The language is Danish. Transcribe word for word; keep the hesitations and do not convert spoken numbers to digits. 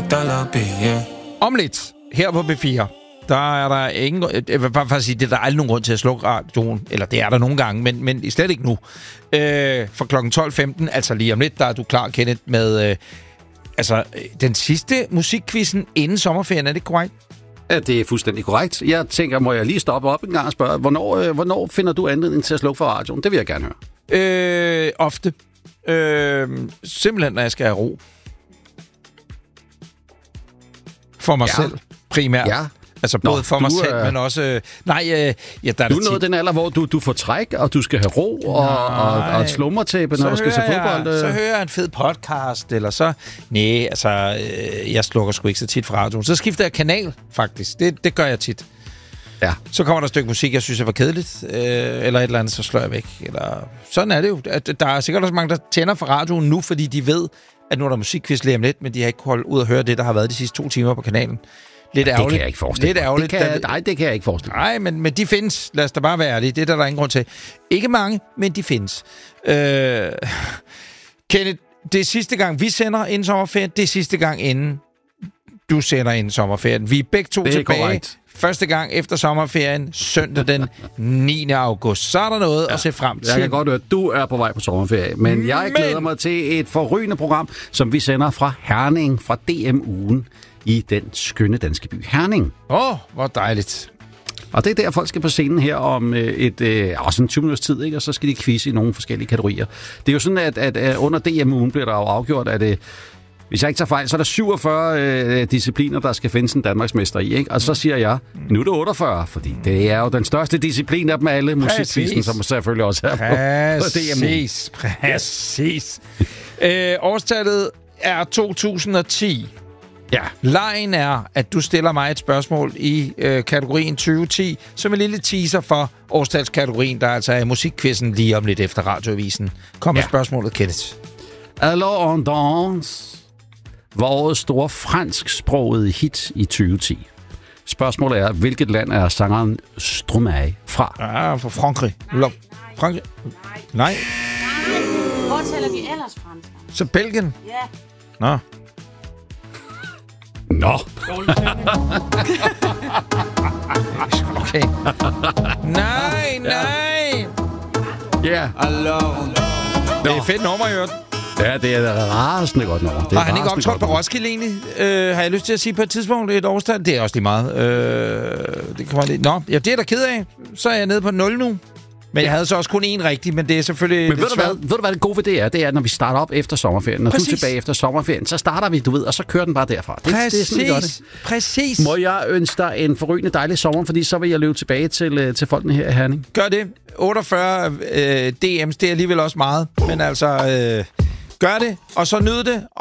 bonita la piel. Om lidt, her på B fire, der er der ingen... Jeg vil bare sige, det er der aldrig nogen grund til at slukke radioen. Eller det er der nogle gange, men, men slet ikke nu. Øh, for klokken tolv femten, altså lige om lidt, der er du klar, Kenneth, med... Øh, altså, den sidste musikquizzen inden sommerferien, er det korrekt? Ja, det er fuldstændig korrekt. Jeg tænker, må jeg lige stoppe op en gang og spørge, hvornår, øh, hvornår finder du anledning til at slukke for radioen? Det vil jeg gerne høre. Øh, ofte. Øh, simpelthen, når jeg skal have ro. For mig ja. selv, primært. Ja. Altså både Nå, for mig selv, øh... men også... Øh, nej, øh, ja, der er du er nået den alder, hvor du, du får træk, og du skal have ro, og, og, og et slumretæppe, når du skal se fodbold. Jeg, så hører jeg en fed podcast, eller så... Nej, altså, øh, jeg slukker sgu ikke så tit fra radioen. Så skifter jeg kanal, faktisk. Det, det gør jeg tit. Ja. Så kommer der et stykke musik, jeg synes er for kedeligt, øh, eller et eller andet, så slår jeg væk. Eller... Sådan er det jo. Der er sikkert også mange, der tænder for radioen nu, fordi de ved, at nu er der musikquiz lige om lidt, men de har ikke kunnet holde ud og høre det, der har været de sidste to timer på kanalen. Lidt ærgerligt. Det kan jeg ikke forestille Lidt ærgerligt. Det kan, nej, det kan jeg ikke forestille mig. Nej, men, men de findes. Lad os da bare være ærlige. Det er der, der er ingen grund til. Ikke mange, men de findes. Øh... Kenneth, det er sidste gang, vi sender inden sommerferien. Det er sidste gang, inden du sender inden sommerferien. Vi er begge to det er tilbage. Korrekt. Første gang efter sommerferien, søndag den niende august. Så er der noget ja, at se frem til. Jeg kan godt høre, at du er på vej på sommerferie, men, men jeg glæder mig til et forrygende program, som vi sender fra Herning, fra D M-ugen i den skønne danske by Herning. Åh, oh, hvor dejligt. Og det er der, folk skal på scenen her om et, øh, også en tyve minutters tid, ikke? Og så skal de quizze i nogle forskellige kategorier. Det er jo sådan, at, at, at under D M-ugen bliver der jo afgjort, at det hvis jeg ikke tager fejl, så er der syvogfyrre øh, discipliner, der skal findes en Danmarksmester i, ikke? Og så siger jeg, nu er det otteogfyrre, fordi det er jo den største disciplin af dem alle, musikquizzen, som selvfølgelig også er på, på D M U. Præcis, præcis. øh, årstallet er to tusind og ti. Ja. Lejen er, at du stiller mig et spørgsmål i øh, kategorien tyve ti, som en lille teaser for årstalskategorien, der altså er musikquizzen lige om lidt efter radioavisen. Kom med ja. spørgsmålet, Kenneth. Alors on danse var årets store fransksprogede hit i tyve ti. Spørgsmålet er, hvilket land er sangeren Stromae fra? Ah, fra Frankrig. Lo- Frankrig? Nej. Hvor taler vi ellers fransk? Så Belgien? Ja. Nå. Nå. Okay. Nej, nej. Ja. Det er et fedt nummer, jeg hørte. Ja, det er rasende godt nummer. Har han ikke optrådt på Roskilde egentlig? Øh, har jeg lyst til at sige på et tidspunkt et årstal? Det er også lige meget. Øh, det kommer lidt. Nå, ja, det er der ked af. Så er jeg nede på nul nu. Men jeg havde så også kun én rigtig, men det er selvfølgelig... Men ved du, hvad, ved du hvad det gode ved det er? Det er, når vi starter op efter sommerferien. Når Præcis. du er tilbage efter sommerferien, så starter vi, du ved, og så kører den bare derfra. Det, Præcis. Det er sådan, vi gør det. Præcis. Må jeg ønske dig en forrygende dejlig sommer, fordi så vil jeg løbe tilbage til, til folkene her i Herning. Gør det. otteogfyrre øh, D M's, det er alligevel også meget. Men altså, øh, gør det, og så nyd det.